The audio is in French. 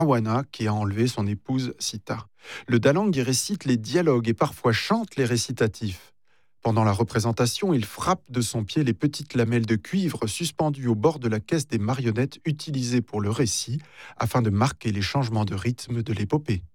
Wana qui a enlevé son épouse Sita. Le dalang y récite les dialogues et parfois chante les récitatifs. Pendant la représentation, il frappe de son pied les petites lamelles de cuivre suspendues au bord de la caisse des marionnettes utilisées pour le récit, afin de marquer les changements de rythme de l'épopée.